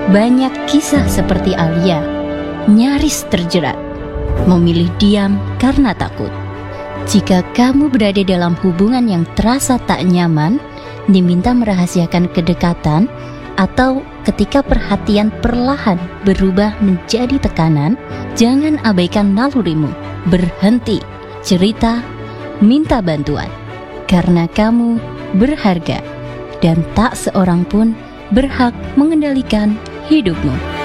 Banyak kisah seperti Alia, nyaris terjerat, memilih diam karena takut. Jika kamu berada dalam hubungan yang terasa tak nyaman, diminta merahasiakan kedekatan, atau ketika perhatian perlahan berubah menjadi tekanan, jangan abaikan nalurimu, berhenti, cerita, minta bantuan. Karena kamu berharga dan tak seorang pun berhak mengendalikan hidupmu.